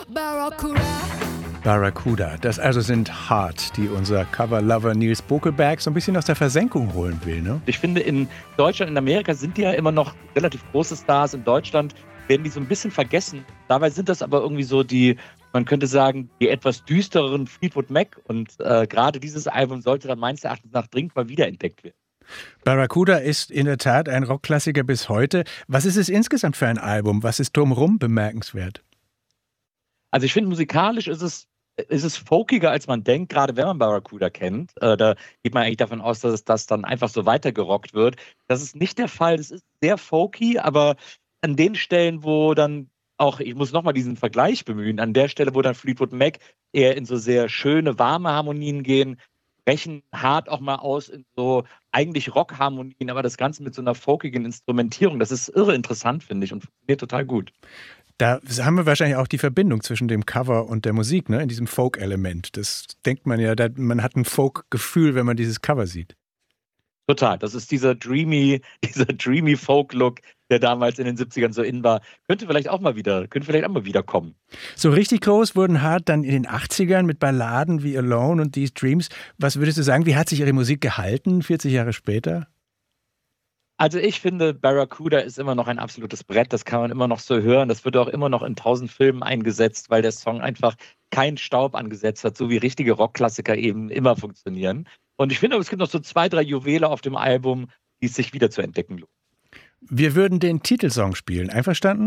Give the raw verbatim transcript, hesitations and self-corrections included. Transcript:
Barracuda. Barracuda, das also sind Hart, die unser Cover-Lover Nils Bokelberg so ein bisschen aus der Versenkung holen will, ne? Ich finde, in Deutschland, in Amerika sind die ja immer noch relativ große Stars. In Deutschland werden die so ein bisschen vergessen. Dabei sind das aber irgendwie so die, man könnte sagen, die etwas düstereren Fleetwood Mac. Und äh, gerade dieses Album sollte dann meines Erachtens nach dringend mal wiederentdeckt werden. Barracuda ist in der Tat ein Rockklassiker bis heute. Was ist es insgesamt für ein Album? Was ist drumherum bemerkenswert? Also ich finde, musikalisch ist es, ist es folkiger, als man denkt, gerade wenn man Barracuda kennt. Äh, da geht man eigentlich davon aus, dass es das dann einfach so weitergerockt wird. Das ist nicht der Fall. Das ist sehr folky, aber an den Stellen, wo dann auch, ich muss nochmal diesen Vergleich bemühen, an der Stelle, wo dann Fleetwood Mac eher in so sehr schöne, warme Harmonien gehen, brechen Hart auch mal aus in so eigentlich Rockharmonien, aber das Ganze mit so einer folkigen Instrumentierung, das ist irre interessant, finde ich, und funktioniert total gut. Da haben wir wahrscheinlich auch die Verbindung zwischen dem Cover und der Musik, ne? In diesem Folk-Element. Das denkt man ja, da, man hat ein Folk-Gefühl, wenn man dieses Cover sieht. Total. Das ist dieser dreamy, dieser dreamy Folk-Look, der damals in den siebzigern so in war. Könnte vielleicht auch mal wieder, könnte vielleicht auch mal wieder kommen. So richtig groß wurden Hart dann in den achtzigern mit Balladen wie Alone und These Dreams. Was würdest du sagen, wie hat sich ihre Musik gehalten, vierzig Jahre später? Also ich finde, Barracuda ist immer noch ein absolutes Brett. Das kann man immer noch so hören. Das wird auch immer noch in tausend Filmen eingesetzt, weil der Song einfach keinen Staub angesetzt hat, so wie richtige Rockklassiker eben immer funktionieren. Und ich finde, es gibt noch so zwei, drei Juwele auf dem Album, die es sich wieder zu entdecken lohnt. Wir würden den Titelsong spielen. Einverstanden?